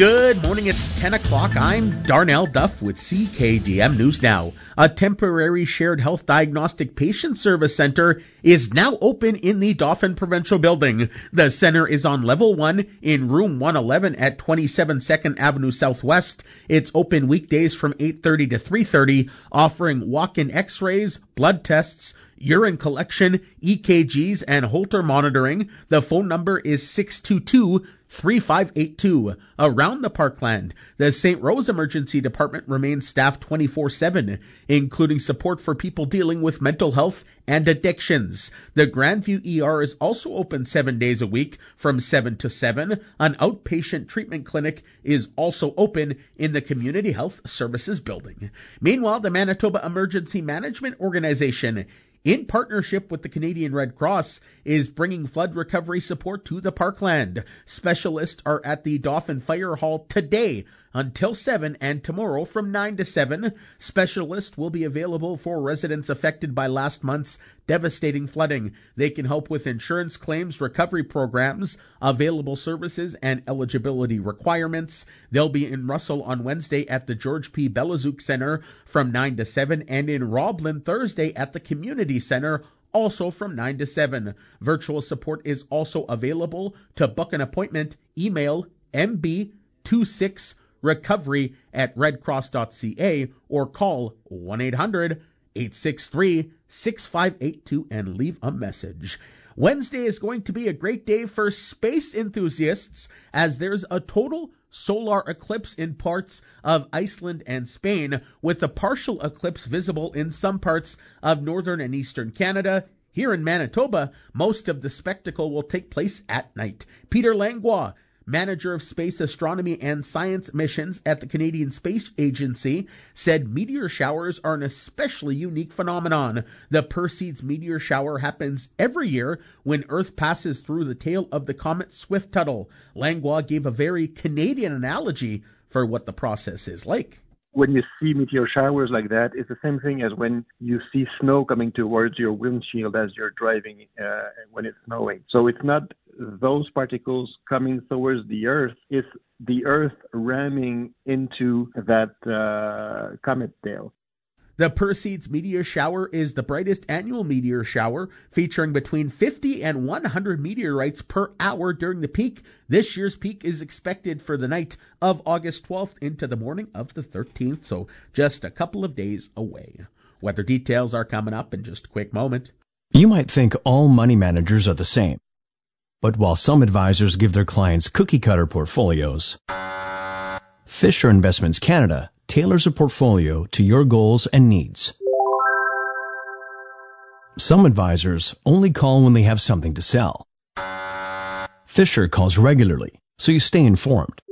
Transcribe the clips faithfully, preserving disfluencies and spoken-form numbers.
Good morning, it's ten o'clock. I'm Darnell Duff with C K D M News Now. A temporary shared health diagnostic patient service center is now open in the Dauphin Provincial Building. The center is on level one in room one eleven at twenty-seven second Avenue Southwest. It's open weekdays from eight thirty to three thirty, offering walk-in x-rays, blood tests, urine collection, E K Gs, and Holter monitoring. The phone number is six two two, three five eight two. Around the Parkland, the Saint Rose Emergency Department remains staffed twenty-four seven, including support for people dealing with mental health and addictions. The Grandview E R is also open seven days a week from seven to seven. An outpatient treatment clinic is also open in the Community Health Services building. Meanwhile, the Manitoba Emergency Management Organization, in partnership with the Canadian Red Cross, is bringing flood recovery support to the Parkland. Specialists are at the Dauphin Fire Hall today until seven and tomorrow from nine to seven. Specialists will be available for residents affected by last month's devastating flooding. They can help with insurance claims, recovery programs, available services, and eligibility requirements. They'll be in Russell on Wednesday at the George P. Belazuk Center from nine to seven and in Roblin Thursday at the Community Center also from nine to seven. Virtual support is also available. To book an appointment, email m b two six recovery at redcross dot c a or call one eight hundred, eight six three, six five eight two and leave a message. Wednesday is going to be a great day for space enthusiasts as there's a total solar eclipse in parts of Iceland and Spain, with a partial eclipse visible in some parts of northern and eastern Canada. Here in Manitoba, most of the spectacle will take place at night. Peter Langlois, manager of space astronomy and science missions at the Canadian Space Agency, said meteor showers are an especially unique phenomenon. The Perseids meteor shower happens every year when Earth passes through the tail of the comet Swift-Tuttle. Langlois gave a very Canadian analogy for what the process is like. When you see meteor showers like that, it's the same thing as when you see snow coming towards your windshield as you're driving uh, when it's snowing. So it's not those particles coming towards the Earth, it's the Earth ramming into that uh, comet tail. The Perseids meteor shower is the brightest annual meteor shower, featuring between fifty and one hundred meteorites per hour during the peak. This year's peak is expected for the night of August twelfth into the morning of the thirteenth, so just a couple of days away. Weather details are coming up in just a quick moment. You might think all money managers are the same, but while some advisors give their clients cookie-cutter portfolios, Fisher Investments Canada tailors a portfolio to your goals and needs. Some advisors only call when they have something to sell. Fisher calls regularly, so you stay informed.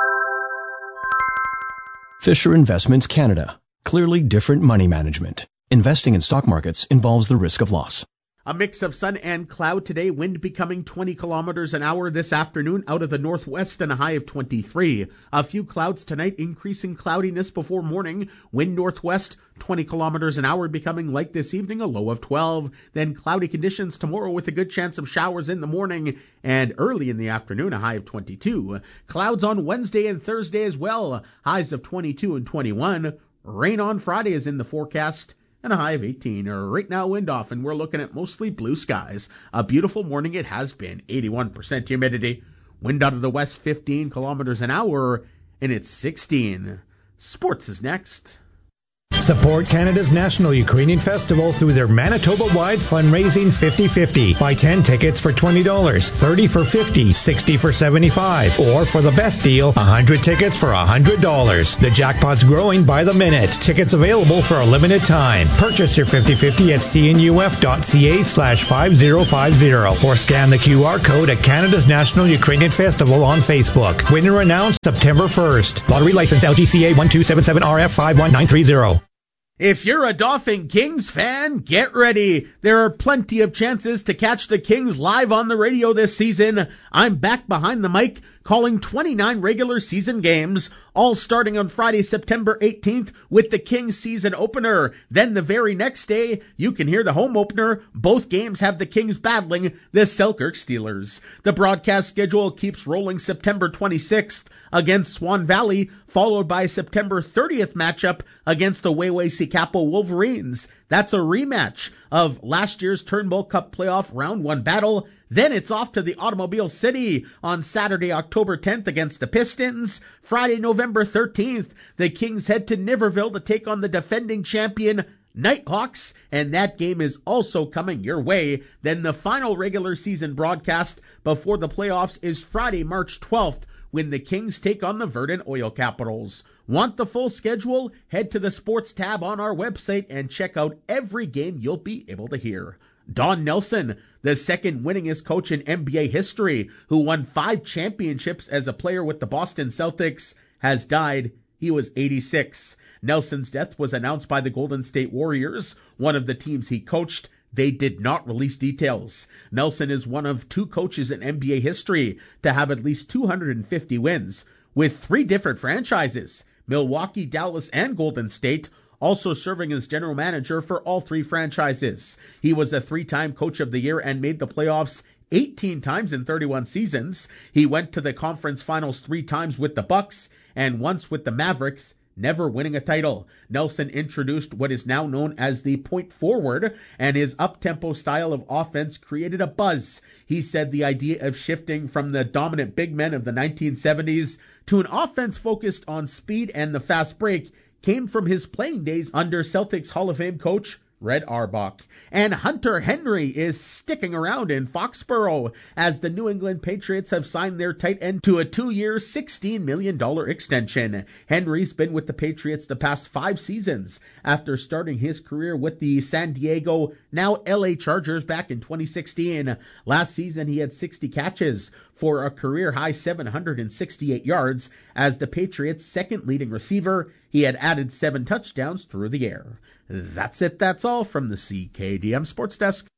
Fisher Investments Canada. Clearly different money management. Investing in stock markets involves the risk of loss. A mix of sun and cloud today, wind becoming twenty kilometers an hour this afternoon out of the northwest and a high of twenty-three. A few clouds tonight, increasing cloudiness before morning. Wind northwest, twenty kilometers an hour, becoming light this evening, a low of twelve. Then cloudy conditions tomorrow with a good chance of showers in the morning and early in the afternoon, a high of twenty-two. Clouds on Wednesday and Thursday as well, highs of twenty-two and twenty-one. Rain on Friday is in the forecast, and a high of eighteen. Right now in Dauphin, we're looking at mostly blue skies. A beautiful morning it has been. eighty-one percent humidity. Wind out of the west, fifteen kilometers an hour, and it's sixteen. Sports is next. Support Canada's National Ukrainian Festival through their Manitoba-wide fundraising fifty fifty. Buy ten tickets for twenty dollars, thirty for fifty dollars, sixty for seventy-five dollars, or for the best deal, one hundred tickets for one hundred dollars. The jackpot's growing by the minute. Tickets available for a limited time. Purchase your fifty fifty at cnuf.ca slash 5050 or scan the Q R code at Canada's National Ukrainian Festival on Facebook. Winner announced September first. Lottery license L G C A one two seven seven R F five one nine three zero. If you're a Dauphin Kings fan, get ready. There are plenty of chances to catch the Kings live on the radio this season. I'm back behind the mic calling twenty-nine regular season games all starting on Friday, September eighteenth with the Kings season opener. Then the very next day, you can hear the home opener. Both games have the Kings battling the Selkirk Steelers. The broadcast schedule keeps rolling September twenty-sixth against Swan Valley, followed by September thirtieth matchup against the Wayway-Sikapo Wolverines. That's a rematch of last year's Turnbull Cup playoff round one battle. Then it's off to the Automobile City on Saturday, October tenth against the Pistons. Friday, November thirteenth, the Kings head to Niverville to take on the defending champion Nighthawks, and that game is also coming your way. Then the final regular season broadcast before the playoffs is Friday, March twelfth, when the Kings take on the Verdant Oil Capitals. Want the full schedule? Head to the sports tab on our website and check out every game you'll be able to hear. Don Nelson, the second winningest coach in N B A history, who won five championships as a player with the Boston Celtics, has died. He was eighty-six. Nelson's death was announced by the Golden State Warriors, one of the teams he coached. They did not release details. Nelson is one of two coaches in N B A history to have at least two hundred fifty wins, with three different franchises, Milwaukee, Dallas, and Golden State, also serving as general manager for all three franchises. He was a three-time coach of the year and made the playoffs eighteen times in thirty-one seasons. He went to the conference finals three times with the Bucks and once with the Mavericks, never winning a title. Nelson introduced what is now known as the point forward, and his up-tempo style of offense created a buzz. He said the idea of shifting from the dominant big men of the nineteen seventies to an offense focused on speed and the fast break came from his playing days under Celtics Hall of Fame coach Red Auerbach. And Hunter Henry is sticking around in Foxborough as the New England Patriots have signed their tight end to a two-year, sixteen million dollars extension. Henry's been with the Patriots the past five seasons after starting his career with the San Diego, now L A Chargers back in twenty sixteen. Last season, he had sixty catches for a career-high seven hundred sixty-eight yards. As the Patriots' second leading receiver, he had added seven touchdowns through the air. That's it. That's all from the C K D M Sports Desk.